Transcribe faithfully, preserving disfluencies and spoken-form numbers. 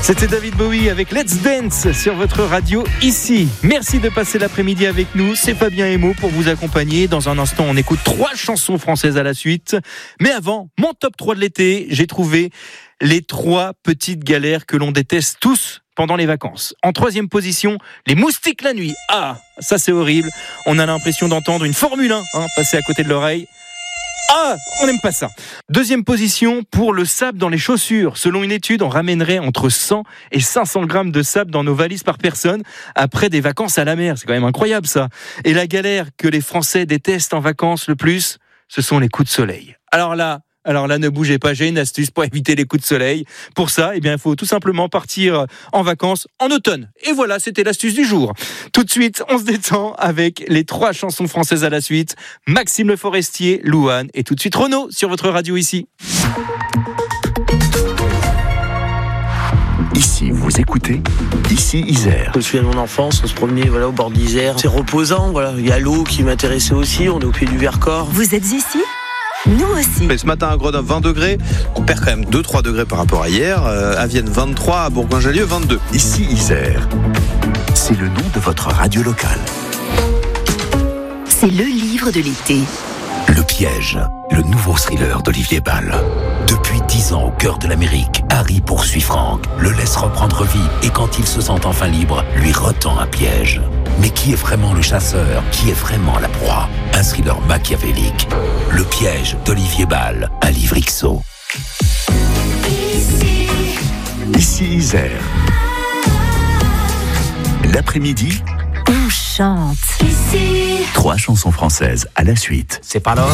C'était David Bowie avec Let's Dance sur votre radio ici. Merci de passer l'après-midi avec nous. C'est Fabien Emo pour vous accompagner. Dans un instant, on écoute trois chansons françaises à la suite. Mais avant, mon top trois de l'été, j'ai trouvé les trois petites galères que l'on déteste tous pendant les vacances. En troisième position, les moustiques la nuit. Ah, ça c'est horrible. On a l'impression d'entendre une Formule un hein, passer à côté de l'oreille. Ah, on n'aime pas ça. Deuxième position pour le sable dans les chaussures. Selon une étude, on ramènerait entre cent et cinq cents grammes de sable dans nos valises par personne après des vacances à la mer. C'est quand même incroyable ça. Et la galère que les Français détestent en vacances le plus, ce sont les coups de soleil. Alors là, Alors là, ne bougez pas, j'ai une astuce pour éviter les coups de soleil. Pour ça, eh bien, il faut tout simplement partir en vacances en automne. Et voilà, c'était l'astuce du jour. Tout de suite, on se détend avec les trois chansons françaises à la suite. Maxime Le Forestier, Louane et tout de suite Renaud sur votre radio ici. Ici, vous écoutez Ici Isère. Je me souviens de mon enfance, on se promenait voilà, au bord de l'Isère. C'est reposant, voilà. Il y a l'eau qui m'intéressait aussi, on est au pied du Vercors. Vous êtes ici ? Nous aussi. Et ce matin à Grenoble vingt degrés, on perd quand même deux à trois degrés par rapport à hier. Euh, à Vienne vingt-trois, à Bourgoin-Jallieu vingt-deux. Ici Isère. C'est le nom de votre radio locale. C'est le livre de l'été. Le Piège, le nouveau thriller d'Olivier Bal. Depuis dix ans au cœur de l'Amérique, Harry poursuit Frank, le laisse reprendre vie et quand il se sent enfin libre, lui retend un piège. Mais qui est vraiment le chasseur ? Qui est vraiment la proie ? Un thriller machiavélique. Le Piège d'Olivier Bal, un livre X O. Ici, Ici Isère. L'après-midi, on chante. Ici. Trois chansons françaises à la suite. C'est pas là.